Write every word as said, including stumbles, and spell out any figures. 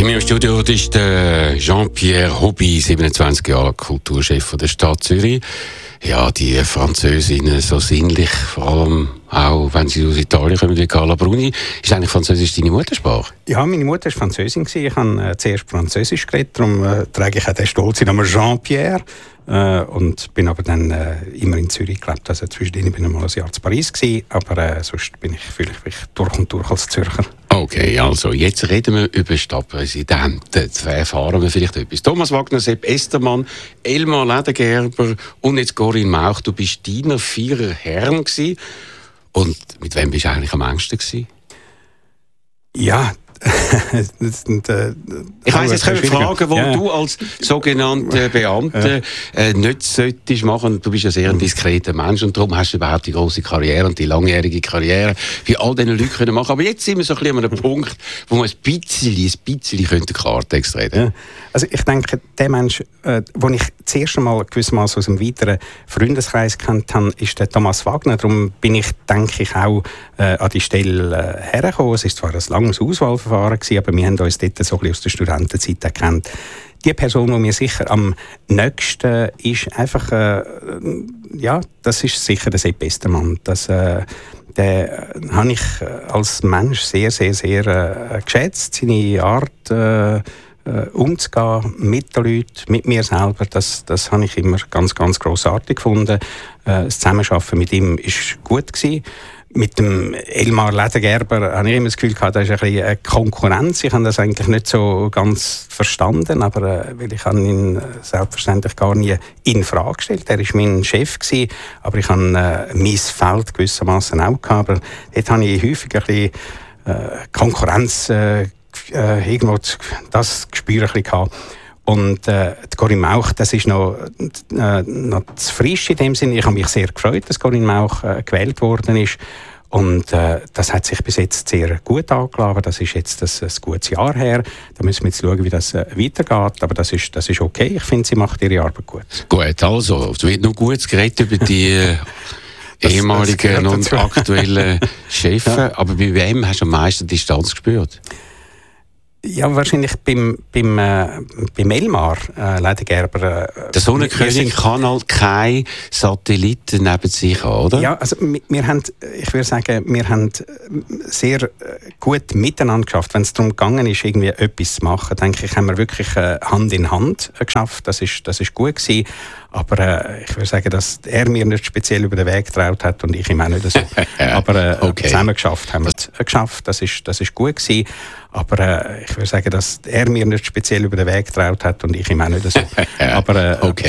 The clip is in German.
Bei mir im Studio ist der Jean-Pierre Hobby, siebenundzwanzig Jahre, Kulturchef der Stadt Zürich. Ja, die Französinnen so sinnlich, vor allem auch, wenn sie aus Italien kommen, wie Carla Bruni. Ist eigentlich Französisch deine Muttersprache? Ja, meine Mutter war Französin. Ich habe äh, zuerst Französisch geredet, darum äh, trage ich auch den stolzen Namen Jean-Pierre. Äh, und bin aber dann äh, immer in Zürich gelebt. Also zwischendrin bin ich mal ein Jahr in Paris gewesen, aber äh, sonst bin ich, fühle ich mich durch und durch als Zürcher. Okay, also jetzt reden wir über Stadtpräsidenten. Jetzt erfahren wir vielleicht etwas. Thomas Wagner, Sepp Estermann, Elmar Ledergerber und jetzt Corinne Mauch. Du bist Diener vierer Herren gewesen. Und mit wem bist du eigentlich am engsten gewesen? Ja, das sind, äh, ich weiss, jetzt können wir Fragen, die ja. du als sogenannter Beamter äh, nicht solltest machen. Du bist ja sehr ein diskreter Mensch und darum hast du überhaupt die grosse Karriere und die langjährige Karriere wie all diese Leute können machen. Aber jetzt sind wir so ein bisschen an einem Punkt, wo wir ein bisschen, ein bisschen Klartext reden können. Ja. Also ich denke, der Mensch, äh, den ich das erste Mal gewissermaßen aus einem weiteren Freundeskreis kennt habe, ist der Thomas Wagner. Darum bin ich, denke ich, auch äh, an die Stelle äh, hergekommen. Es war zwar ein langes Auswahlverfahren gewesen, aber wir haben uns dort so ein bisschen aus der Studentenzeit erkannt. Die Person, die mir sicher am nächsten ist, einfach, äh, ja, das ist sicher der Sepp Estermann. Das, äh, den äh, habe ich als Mensch sehr, sehr, sehr äh, geschätzt. Seine Art, äh, Uh, umzugehen mit den Leuten, mit mir selber, das, das habe ich immer ganz, ganz grossartig gefunden. Uh, das Zusammenarbeiten mit ihm war gut gewesen. Mit dem Elmar Ledergerber habe ich immer das Gefühl gehabt, das ist ein bisschen eine Konkurrenz. Ich habe das eigentlich nicht so ganz verstanden, aber uh, weil ich habe ihn selbstverständlich gar nie in Frage gestellt. Er war mein Chef gewesen, aber ich habe uh, mein Feld gewissermaßen auch gehabt. Aber dort habe ich häufig ein bisschen uh, Konkurrenz uh, Äh, irgendwo das Gespür ein bisschen gehabt. Und äh, die Corinne Mauch, das ist noch, äh, noch zu frisch in dem Sinne. Ich habe mich sehr gefreut, dass Corinne Mauch äh, gewählt worden ist. Und äh, das hat sich bis jetzt sehr gut angelassen. Das ist jetzt das, ein gutes Jahr her. Da müssen wir jetzt schauen, wie das äh, weitergeht. Aber das ist, das ist okay. Ich finde, sie macht ihre Arbeit gut. Gut, also, es wird noch gut geredet über die äh, ehemaligen das und aktuellen Chefs. Ja. Aber bei wem hast du am meisten Distanz gespürt? Ja, wahrscheinlich beim, beim, äh, beim Elmar äh, Ledergerber. Äh, der Sonnenkönig kann halt keine Satelliten neben sich haben, oder? Ja, also wir, wir haben, ich würde sagen, wir haben sehr gut miteinander geschafft. Wenn es darum gegangen ist, irgendwie etwas zu machen, denke ich, haben wir wirklich äh, Hand in Hand äh, geschafft. Das ist, das ist gut gewesen. Aber äh, ich würde sagen, dass er mir nicht speziell über den Weg getraut hat und ich ihm auch nicht so. Aber äh, okay. zusammen geschafft haben wir es äh, geschafft. Das ist, das ist gut gewesen. Aber äh, ich würde sagen, dass er mir nicht speziell über den Weg getraut hat und ich ihm auch nicht so. Aber äh, okay.